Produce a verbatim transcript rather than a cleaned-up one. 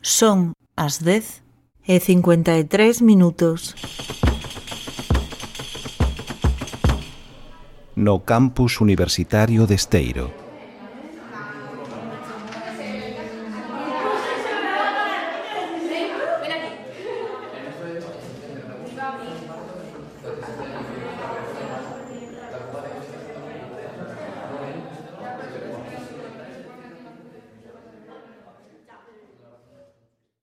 Son as dez e cincuenta e tres minutos. No campus universitario de Esteiro.